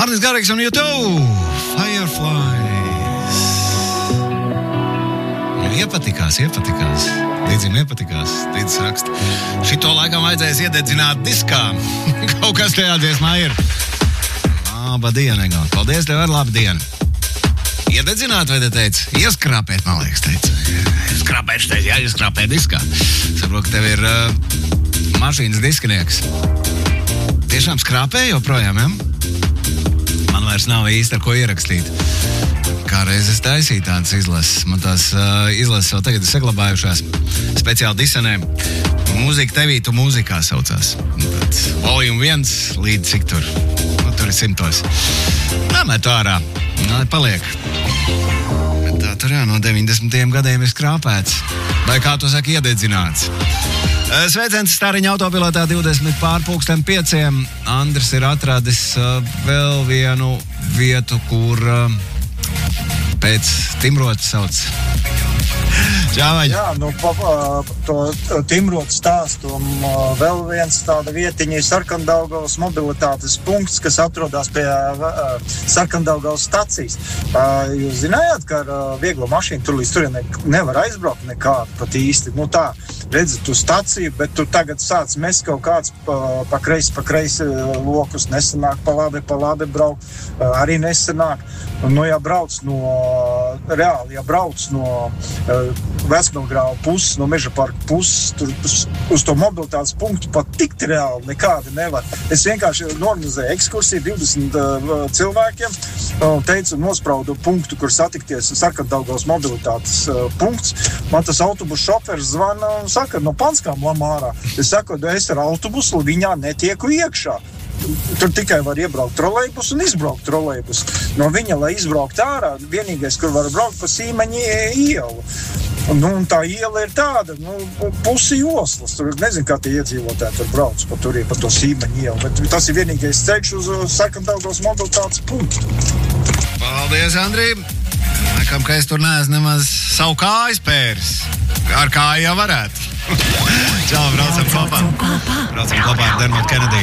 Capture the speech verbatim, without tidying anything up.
Arnis Garīgs un YouTube Fireflies. Iepatikās, iepatikās. Līdzim iepatikās. Līdz raksta. Šito laikam vajadzēs iededzināt diskā. Kaut kas tajā dziesmā ir. Laba diena, Egal. Paldies tev ar labu dienu. Iededzināt, vai te teica? Ieskrāpēt, man liekas, teica. Skrāpēt, teica, jā, ieskrāpēt diskā. Saprotu, ka tev ir uh, mašīnas diskinieks. Tiešām skrāpē joprojām, ja? Man vairs nav īsti ar ko ierakstīt. Kāreiz es taisīju tādas izlases. Man tās uh, izlases vēl tagad ir saglabājušās. Speciāli disenē. Mūzika tevī tu mūzikā saucās. Tad volume viens līdz cik tur. Nu, tur ir simtos. Nā, met ārā. Nā, paliek. Bet tā tur jā, no deviņdesmitajiem gadiem ir skrāpēts. Vai kā tu saki, iededzināts. Sveiciens Stariņa autopilotā divdesmit pār pulksten pieciem. Andris ir atradis uh, vēl vienu vietu, kur uh, pēc Timrotas sauc. Čāvaņ. Jā, nu, pa, to Timrotas stāstu un vēl viens tāda vietiņa ir Sarkandaugavas mobilitātes punkts, kas atrodas pie Sarkandaugavas stacijas. Jūs zinājāt, ka ar vieglo mašīnu tur līdz turien nevar aizbraukt nekādu pat īsti. Nu tā, redzi tu staciju, bet tu tagad sāc mest kaut kāds pa, pa kreisi, pa kreisi lokus, nesanāk, pa labi, pa labi braukt, arī nesanāk. Nu, ja brauc no, reāli, ja brauc no Vecmelgrāva puses, no Meža parka puses, tur uz to mobilitātes punktu pat tikt reāli nekādi nevar. Es vienkārši norganizēju ekskursiju divdesmit uh, cilvēkiem, uh, teicu, nospraudu punktu, kur satikties Sarkandaugavas mobilitātes uh, punkts. Man tas autobusu šofers zvana un saka, no Panskām lamārā. Es saku, es ar autobusu viņā netieku iekšā. Tur tikai var iebraukt trolejbus un izbraukt trolejbus. No viņa, lai izbraukt ārā, vienīgais, kur var braukt pa Sīmeņa ielu. Nu, un tā iela ir tāda, nu, pusi oslas. Tur nezinu, kā tie iedzīvotāji tur brauc pa tur, pa to Sīmeņa ielu. Bet tas ir vienīgais ceļš uz Sarkandaugavas mobilitātes punktu. Paldies, Andrī. Laikam, ka es tur neesmu nemaz savu kāju spēris. Ar kāju jau varētu. Čau, braucam kopā. Braucam kopā ar Dermot Kennedy.